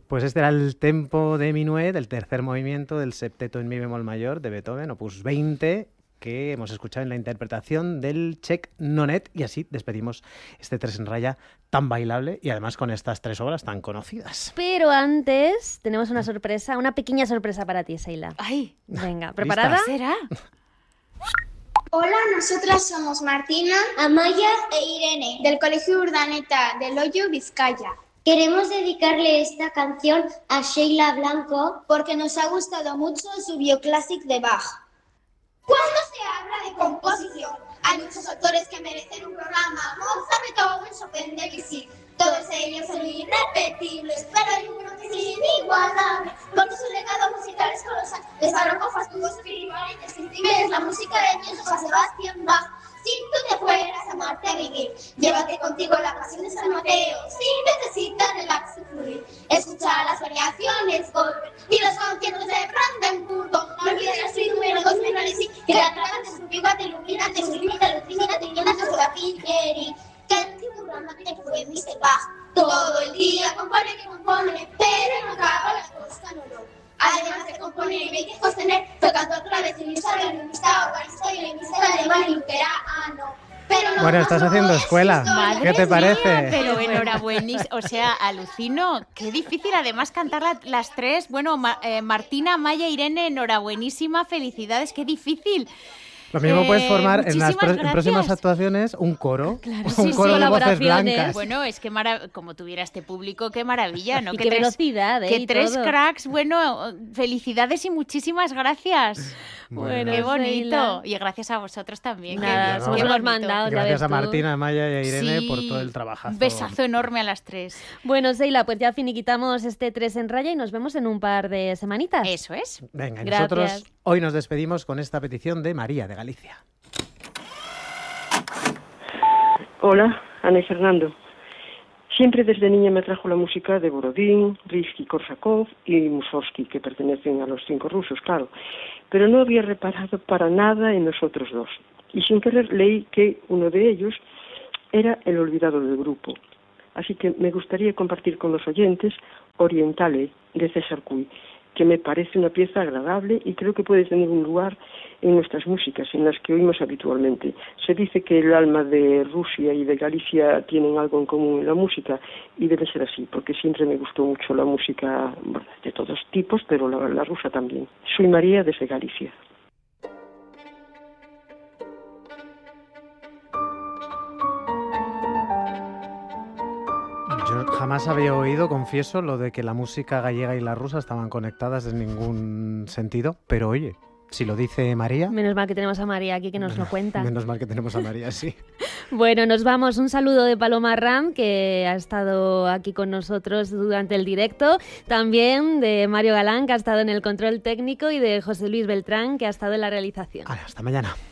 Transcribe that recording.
Pues este era el tempo de minuet, el tercer movimiento del septeto en mi bemol mayor de Beethoven, opus 20, que hemos escuchado en la interpretación del Czech Nonet, y así despedimos este Tres en Raya tan bailable y además con estas tres obras tan conocidas. Pero antes tenemos una sorpresa, una pequeña sorpresa para ti, Seila. ¡Ay! Venga, ¿preparada? ¿Qué será? Hola, nosotras somos Martina, Amaya e Irene, del Colegio Urdaneta de Loyo, Vizcaya. Queremos dedicarle esta canción a Sheila Blanco porque nos ha gustado mucho su bioclásic de Bach. Cuando se habla de composición, hay muchos autores que merecen un programa. Mozart, Beethoven, Chopin, Debussy. Todos ellos son irrepetibles, pero hay uno que es inigualable, porque su legado musical es colosal. Es barroco, fastuoso, espiritual, indescriptible, es la música de Johann Sebastian Bach. Si tú te fueras a Marte a vivir, llévate contigo la pasión de San Mateo. Si necesitas relax y fluir, escucha las variaciones Goldberg y los conciertos de Brandenburgo. No olvides la suite número 2 menores y que la tragan de su pica, te ilumina, te sublima, te lucina, te llena, te suda Piñeri. Que el tipo te fue Mr. Bach. Todo el día compone que compone, pero no acaba la cosa, no. Además de componer y de sostener, tocando clavecinista, violinista, organista, violinista, alemán y luterano. Bueno, estás haciendo escuela. ¿Qué te parece? Pero enhorabuena, o sea, alucino. Qué difícil, además, cantar las tres. Bueno, Martina, Amaya, Irene, enhorabuenísima, felicidades, qué difícil. Lo mismo puedes formar en próximas actuaciones un coro, claro, un coro de voces blancas. Bueno, es que como tuviera este público, qué maravilla, ¿no? Y qué velocidad, que tres cracks, bueno, felicidades y muchísimas gracias. Bueno, qué bonito. Seila. Y gracias a vosotros también. Nada, somos los mandados. Gracias a Martina, a Amaya y a Irene por todo el trabajazo. Un besazo enorme a las tres. Bueno, Seila, pues ya finiquitamos este Tres en Raya y nos vemos en un par de semanitas. Eso es. Venga, y gracias. Nosotros hoy nos despedimos con esta petición de María de Galicia. Hola, Ana y Fernando. Siempre desde niña me atrajo la música de Borodín, Rimsky-Korsakov y Mussorgsky, que pertenecen a los 5 rusos, claro. Pero no había reparado para nada en los otros dos. Y sin querer leí que uno de ellos era el olvidado del grupo. Así que me gustaría compartir con los oyentes Orientale, de César Cui, que me parece una pieza agradable y creo que puede tener un lugar en nuestras músicas, en las que oímos habitualmente. Se dice que el alma de Rusia y de Galicia tienen algo en común en la música, y debe ser así, porque siempre me gustó mucho la música de todos tipos, pero la rusa también. Soy María desde Galicia. Yo jamás había oído, confieso, lo de que la música gallega y la rusa estaban conectadas en ningún sentido, pero oye, si lo dice María... Menos mal que tenemos a María aquí que nos lo cuenta. Menos mal que tenemos a María, sí. Bueno, nos vamos. Un saludo de Paloma Ram, que ha estado aquí con nosotros durante el directo. También de Mario Galán, que ha estado en el control técnico, y de José Luis Beltrán, que ha estado en la realización. Hasta mañana.